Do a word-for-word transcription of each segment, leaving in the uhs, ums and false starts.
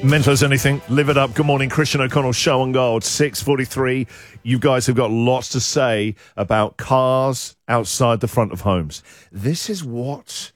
Mental as anything. Live it up. Good morning, Christian O'Connell, Show on Gold, six forty-three. You guys have got lots to say about cars outside the front of homes. This is what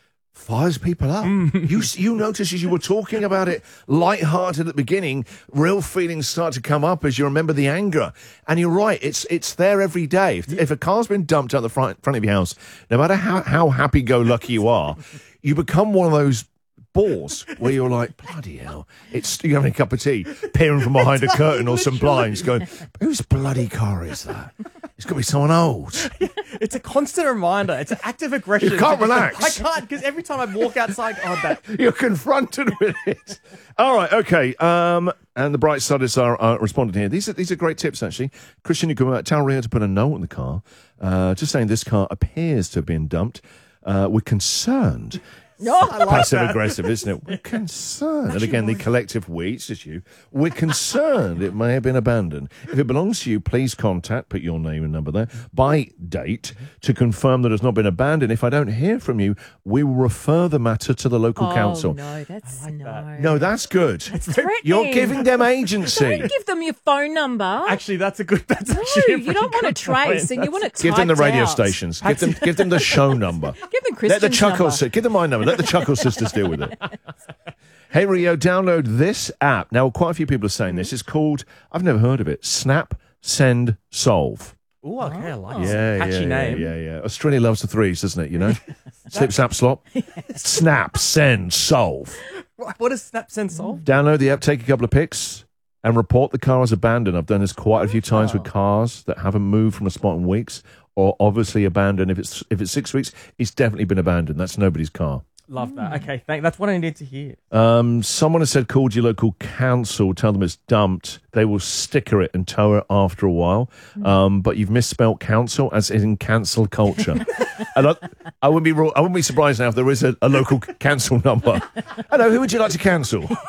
fires people up. you you notice as you were talking about it, light-hearted at the beginning, real feelings start to come up as you remember the anger. And you're right, it's it's there every day. If, if a car's been dumped out the front, front of your house, no matter how, how happy-go-lucky you are, you become one of those balls where you're like, bloody hell, it's you're having a cup of tea, peering from behind a curtain or some blinds, going, whose bloody car is that? It's got to be someone old. It's a constant reminder. It's an active aggression. You can't relax. I can't, because every time I walk outside, oh, that. You're confronted with it. All right, okay. Um, and the bright siders are, are responding here. These are these are great tips, actually. Christian, you can uh, tell Ria to put a note in the car, uh, just saying this car appears to have been dumped. Uh, we're concerned. No, I like Passive that. aggressive, isn't it? We're concerned. And again, the collective we, it's just you. We're concerned it may have been abandoned. If it belongs to you, please contact, put your name and number there, by date to confirm that it's not been abandoned. If I don't hear from you, we will refer the matter to the local oh, council. no, that's like no. that. No, that's good. Threatening. You're giving them agency. Don't give them your phone number. Actually, that's a good. That's no, actually a you don't pretty want to good point. trace, and you want to Give them the radio out. stations. Give them, give them the show number. Give them Christian's Let the Chuckle, number. si- give them my number. Let the Chuckle sisters deal with it. Hey Rio, download this app. Now, quite a few people are saying this. It's called, I've never heard of it, Snap, Send, Solve. Oh, okay, I like it. Yeah, Catchy yeah, name. yeah, yeah, yeah. Australia loves the threes, doesn't it? You know, slip, snap, slop. Snap, send, solve. What what does Snap Send solve? Download the app, take a couple of pics, and report the car as abandoned. I've done this quite a few times with cars that haven't moved from a spot in weeks, or obviously abandoned. If it's if it's six weeks, it's definitely been abandoned. That's nobody's car. Love that. Okay, thank. That's what I need to hear. Um, someone has said, called your local council, tell them it's dumped. They will sticker it and tow it after a while. Um, but you've misspelt council as in cancel culture. And I, I wouldn't be I wouldn't be surprised now if there is a, a local council number. Hello, who would you like to cancel?